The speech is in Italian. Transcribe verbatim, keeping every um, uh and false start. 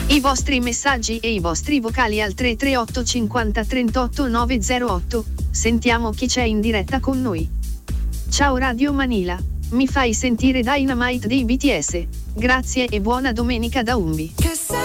I vostri messaggi e i vostri vocali al tre tre otto cinquanta trentotto novecentotto. Sentiamo chi c'è in diretta con noi. Ciao Radio Manila, mi fai sentire Dynamite dei B T S. Grazie e buona domenica da Umbi.